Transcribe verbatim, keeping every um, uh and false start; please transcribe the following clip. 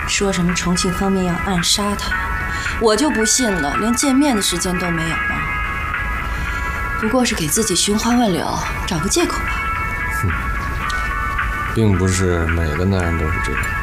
说什么重庆方面要暗杀他，我就不信了，连见面的时间都没有吗？不过是给自己寻花问柳，找个借口吧。 哼，并不是每个男人都是这样。